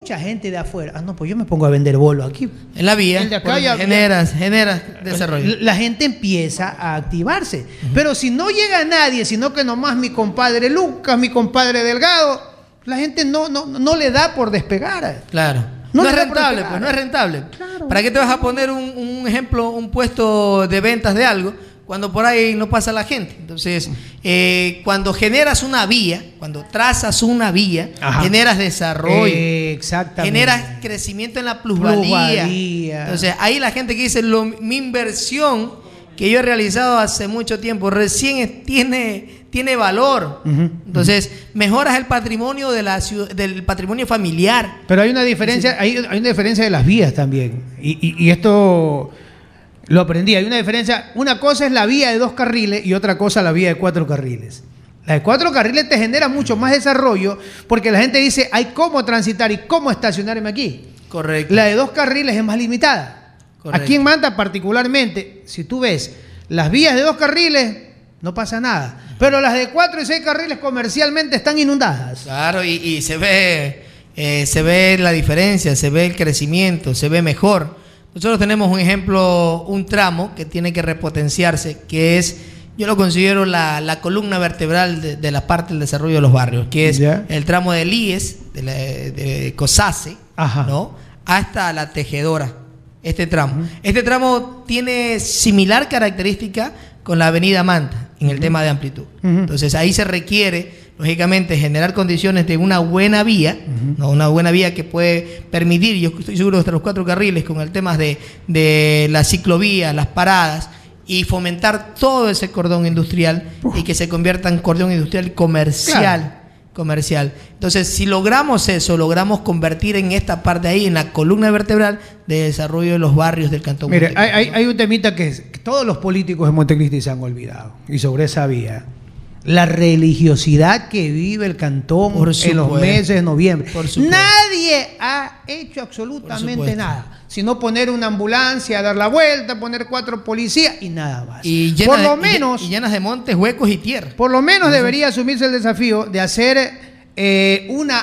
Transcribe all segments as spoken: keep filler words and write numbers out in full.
mucha gente de afuera. Ah, no, pues yo me pongo a vender bolo aquí. En la vía. El de acá ya, generas, generas desarrollo. La gente empieza a activarse. Uh-huh. Pero si no llega nadie, sino que nomás mi compadre Lucas, mi compadre Delgado, la gente no, no, no le da por despegar. Claro. No, no es rentable, pues, no es rentable. Claro. ¿Para qué te vas a poner un, un ejemplo, un puesto de ventas de algo cuando por ahí no pasa la gente? Entonces, eh, cuando generas una vía, cuando trazas una vía, Ajá. generas desarrollo, eh, exactamente. generas crecimiento en la plusvalía. plusvalía. Entonces, ahí la gente que dice, lo, mi inversión que yo he realizado hace mucho tiempo, recién es, tiene... tiene valor. Uh-huh, Entonces, uh-huh. mejoras el patrimonio de la ciudad, del patrimonio familiar. Pero hay una diferencia, sí. hay, hay una diferencia de las vías también. Y, y, y esto lo aprendí. Hay una diferencia. Una cosa es la vía de dos carriles y otra cosa la vía de cuatro carriles. La de cuatro carriles te genera mucho más desarrollo porque la gente dice, hay cómo transitar y cómo estacionarme aquí. Correcto. La de dos carriles es más limitada. Correcto. Aquí en Manta particularmente, si tú ves las vías de dos carriles, no pasa nada. Pero las de cuatro y seis carriles comercialmente están inundadas. Claro, y, y se ve eh, se ve la diferencia, se ve el crecimiento, se ve mejor. Nosotros tenemos un ejemplo, un tramo que tiene que repotenciarse, que es, yo lo considero la, la columna vertebral de, de la parte del desarrollo de los barrios, que es ¿Ya? el tramo del I E S, de, la, de Cosace, ¿no? hasta la Tejedora. Este tramo. Uh-huh. Este tramo tiene similar característica con la avenida Manta en el uh-huh. tema de amplitud. Uh-huh. Entonces ahí se requiere, lógicamente, generar condiciones de una buena vía, uh-huh. ¿no? una buena vía que puede permitir, yo estoy seguro de hasta los cuatro carriles con el tema de, de la ciclovía, las paradas, y fomentar todo ese cordón industrial uh-huh. y que se convierta en cordón industrial comercial. Claro. comercial. Entonces, si logramos eso, logramos convertir en esta parte ahí, en la columna vertebral de desarrollo de los barrios del Cantón Mire, hay, hay, hay un temita que, es, que todos los políticos de Montecristi se han olvidado, y sobre esa vía, la religiosidad que vive el cantón en los meses de noviembre. Nadie ha hecho absolutamente nada, sino poner una ambulancia, dar la vuelta, poner cuatro policías y nada más. Y llena por lo de, menos, y llenas de montes, huecos y tierra. Por lo menos debería asumirse el desafío de hacer eh, una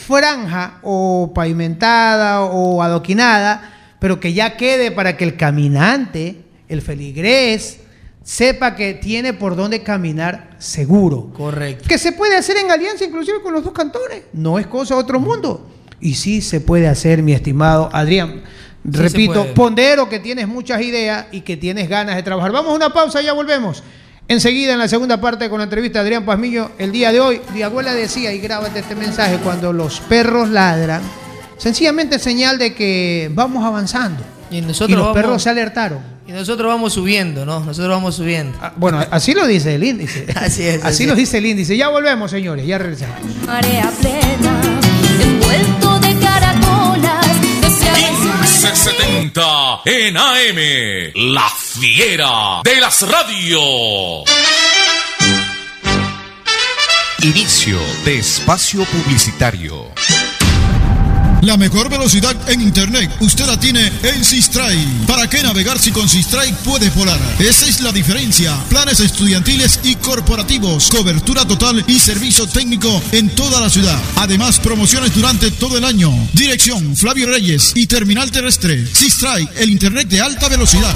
franja o pavimentada o adoquinada, pero que ya quede para que el caminante, el feligrés, sepa que tiene por dónde caminar seguro. Correcto. Que se puede hacer en alianza inclusive con los dos cantones. No es cosa de otro mundo. Y sí se puede hacer, mi estimado Adrián. Sí, repito, pondero que tienes muchas ideas y que tienes ganas de trabajar. Vamos a una pausa, ya volvemos. Enseguida en la segunda parte con la entrevista de Adrián Pazmiño. El día de hoy, mi abuela decía, y grábate este mensaje, cuando los perros ladran, sencillamente es señal de que vamos avanzando. Y, nosotros y los vamos... perros se alertaron. Y nosotros vamos subiendo, ¿no? Nosotros vamos subiendo. Ah, bueno, así lo dice el índice. Así es. Así, así lo es. dice el índice. Ya volvemos, señores. Ya regresamos. Marea plena, envuelto de caracolas. quince setenta en A M. La fiera de las radios. Inicio de espacio publicitario. La mejor velocidad en internet usted la tiene en Sistray. ¿Para qué navegar si con Sistray puede volar? Esa es la diferencia. Planes estudiantiles y corporativos, cobertura total y servicio técnico en toda la ciudad. Además, promociones durante todo el año. Dirección Flavio Reyes y terminal terrestre. Sistray, el internet de alta velocidad.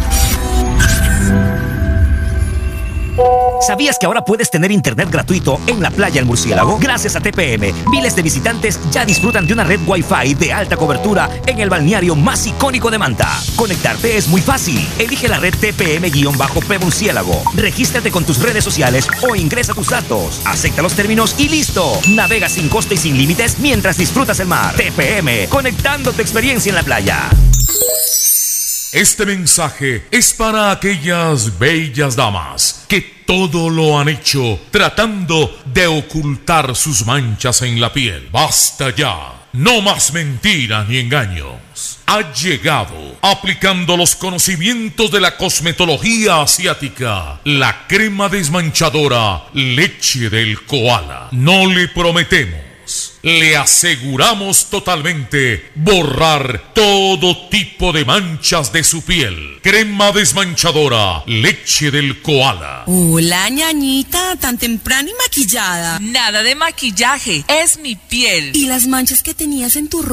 ¿Sabías que ahora puedes tener internet gratuito en la playa El Murciélago? Gracias a T P M, miles de visitantes ya disfrutan de una red Wi-Fi de alta cobertura en el balneario más icónico de Manta. Conectarte es muy fácil. Elige la red T P M-P Murciélago. Regístrate con tus redes sociales o ingresa tus datos. Acepta los términos y listo. Navega sin coste y sin límites mientras disfrutas el mar. T P M, conectando tu experiencia en la playa. Este mensaje es para aquellas bellas damas que todo lo han hecho tratando de ocultar sus manchas en la piel. Basta ya, no más mentiras ni engaños. Ha llegado, aplicando los conocimientos de la cosmetología asiática, la crema desmanchadora Leche del Koala. No le prometemos, le aseguramos totalmente borrar todo tipo de manchas de su piel. Crema desmanchadora Leche del Koala. Hola, ñañita, tan temprano y maquillada. Nada de maquillaje, es mi piel. ¿Y las manchas que tenías en tu